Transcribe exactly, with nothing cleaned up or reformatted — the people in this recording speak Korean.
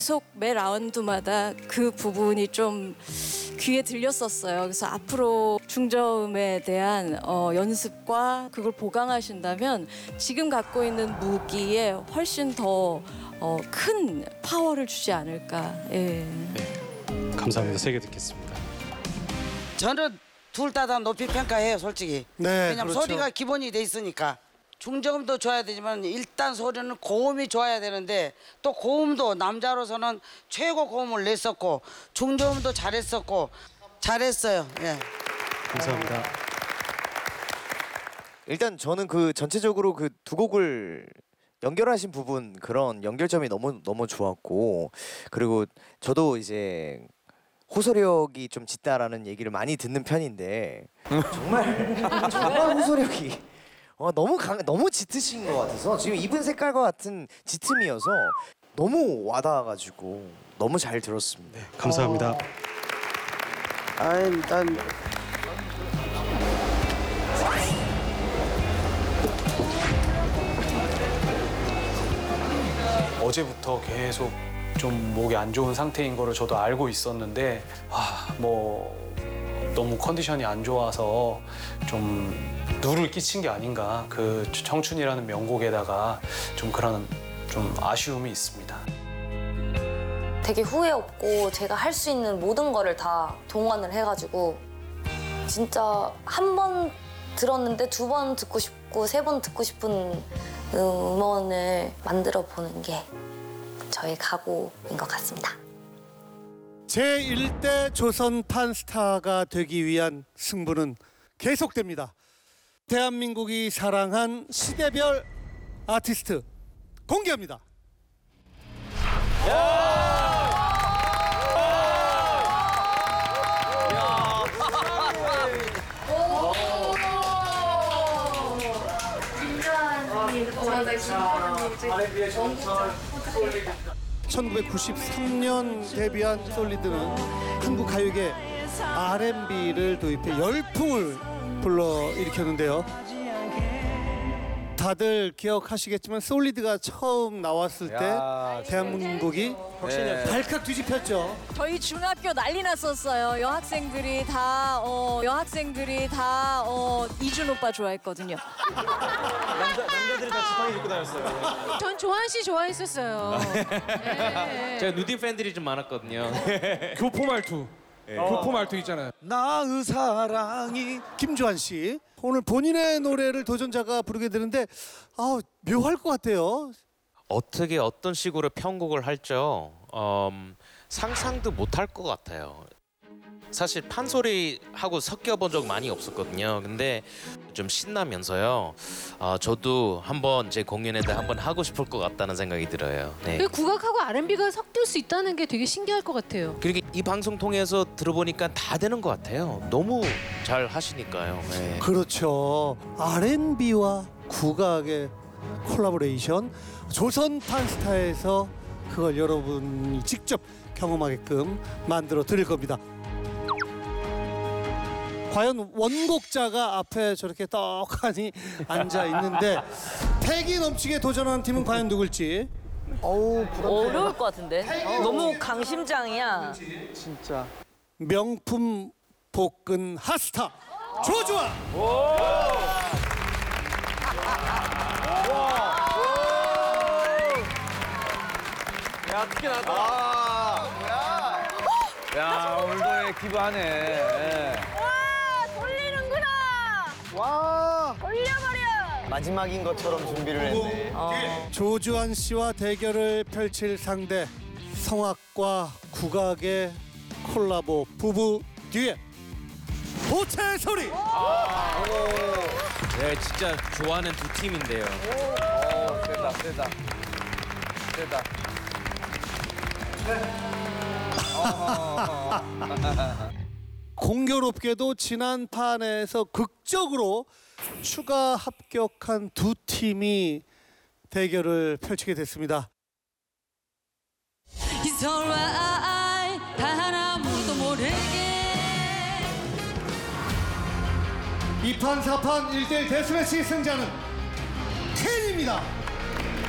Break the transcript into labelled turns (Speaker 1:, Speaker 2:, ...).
Speaker 1: 계속 매 라운드마다 그 부분이 좀 귀에 들렸었어요. 그래서 앞으로 중저음에 대한 어, 연습과 그걸 보강하신다면 지금 갖고 있는 무기에 훨씬 더 어, 큰 파워를 주지 않을까. 예.
Speaker 2: 네, 감사합니다. 세 개 듣겠습니다.
Speaker 3: 저는 둘 다 다 높이 평가해요, 솔직히.
Speaker 4: 네,
Speaker 3: 왜냐면
Speaker 4: 그렇죠.
Speaker 3: 소리가 기본이 돼 있으니까. 중저음도 좋아야 되지만 일단 소리는 고음이 좋아야 되는데 또 고음도 남자로서는 최고 고음을 냈었고 중저음도 잘했었고 잘했어요. 예.
Speaker 2: 감사합니다.
Speaker 5: 일단 저는 그 전체적으로 그 두 곡을 연결하신 부분 그런 연결점이 너무 너무 좋았고 그리고 저도 이제 호소력이 좀 짙다라는 얘기를 많이 듣는 편인데 정말 정말 호소력이 어, 너무 강 너무 짙으신 것 같아서 지금 입은 색깔과 같은 짙음이어서 너무 와닿아가지고 너무 잘 들었습니다.
Speaker 2: 네, 감사합니다.
Speaker 3: 아, 일단
Speaker 2: 어제부터 계속 좀 목이 안 좋은 상태인 거를 저도 알고 있었는데 아, 뭐 너무 컨디션이 안 좋아서 좀 누를 끼친 게 아닌가. 그 청춘이라는 명곡에다가 좀 그런 좀 아쉬움이 있습니다.
Speaker 6: 되게 후회 없고 제가 할 수 있는 모든 거를 다 동원을 해가지고 진짜 한 번 들었는데 두 번 듣고 싶고 세 번 듣고 싶은 음원을 만들어 보는 게 저의 각오인 것 같습니다.
Speaker 4: 제일 대 조선 판스타가 되기 위한 승부는 계속됩니다. 대한민국이 사랑한 시대별 아티스트 공개합니다. 천구백구십삼 년 데뷔한 솔리드는 한국 가요계 알앤비를 도입해 열풍을 불러일으켰는데요. 다들 기억하시겠지만 솔리드가 처음 나왔을 때 대한민국이 발칵 뒤집혔죠.
Speaker 1: 저희 중학교 난리 났었어요. 여학생들이 다 어, 여학생들이 다 어, 이준 오빠 좋아했거든요.
Speaker 7: 남자, 남자들이 다 지팡이 입고 다녔어요.
Speaker 8: 전 조한 씨 좋아했었어요. 네.
Speaker 7: 제가 누딩 팬들이 좀 많았거든요.
Speaker 9: 교포 말투. 교포 말투 있잖아요.
Speaker 4: 나의 사랑이 김주한 씨 오늘 본인의 노래를 도전자가 부르게 되는데 아 묘할 것 같아요.
Speaker 7: 어떻게 어떤 식으로 편곡을 할죠 음, 상상도 못할 것 같아요. 사실 판소리하고 섞여본 적 많이 없었거든요. 근데 좀 신나면서요. 어, 저도 한번 제 공연에다 한번 하고 싶을 것 같다는 생각이 들어요. 네.
Speaker 8: 그 국악하고 알앤비가 섞일 수 있다는 게 되게 신기할 것 같아요.
Speaker 7: 그리고 이 방송 통해서 들어보니까 다 되는 것 같아요. 너무 잘 하시니까요. 네.
Speaker 4: 그렇죠. 알앤비와 국악의 콜라보레이션 조선 판스타에서 그걸 여러분이 직접 경험하게끔 만들어 드릴 겁니다. 과연 원곡자가 앞에 저렇게 떡하니 앉아 있는데 패기 넘치게 도전하는 팀은 과연 누굴지.
Speaker 5: 어우
Speaker 10: 어려울 것 같은데. 너무 강심장이야.
Speaker 4: 진짜 명품 복근 핫스타 조주아.
Speaker 7: 야, 특히 나다. 야, 오늘도 기부하네.
Speaker 10: 돌리는구나.
Speaker 4: 와.
Speaker 10: 돌려버려.
Speaker 5: 마지막인 것처럼 준비를 했네.
Speaker 4: 조주한 씨와 대결을 펼칠 상대 성악과 국악의 콜라보 부부 듀엣 보채 소리.
Speaker 7: 네, 진짜 좋아하는 두 팀인데요.
Speaker 5: 오, 세다 세다 세다.
Speaker 4: 공교롭게도 지난 판에서 극적으로 추가 합격한 두 팀이 대결을 펼치게 됐습니다. 이 판 사 판 일 대일 데스매치 승자는 켄입니다.